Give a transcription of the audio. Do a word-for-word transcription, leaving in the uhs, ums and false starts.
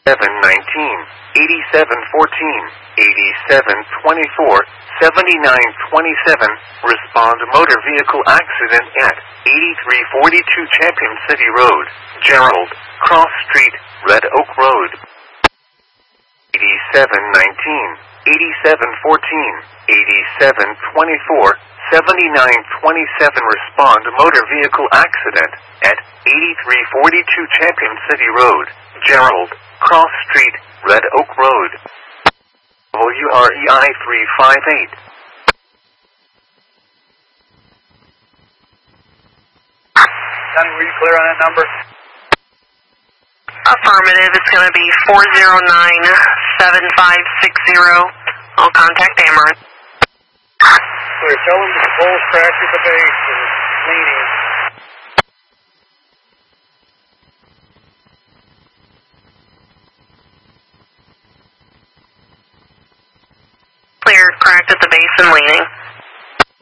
seven nineteen, eighty-seven fourteen, eighty-seven twenty-four, seventy-nine twenty-seven, respond motor vehicle accident at eighty-three forty-two Champion City Road, Gerald, Cross Street, Red Oak Road. eighty-seven nineteen, eighty-seven fourteen, eighty-seven twenty-four, seventy-nine twenty-seven, respond motor vehicle accident at eighty-three forty-two Champion City Road, Gerald, Cross Street, Red Oak Road. W R E I three five eight. Sonny, were you clear on that number? Affirmative. It's going to be four zero nine, seven five six zero. I'll contact Amarin. Clear. Tell them the pole's cracked at the base and it's leaning. Clear. Cracked at the base and leaning.